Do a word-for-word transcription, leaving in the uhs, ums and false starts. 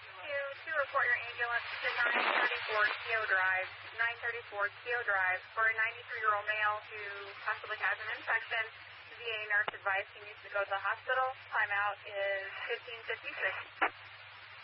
To report your ambulance to nine thirty-four Keo Drive, nine thirty-four Keo Drive, for a ninety-three-year-old male who possibly has an infection. The V A nurse advised he needs to go to the hospital. Timeout is fifteen fifty-six.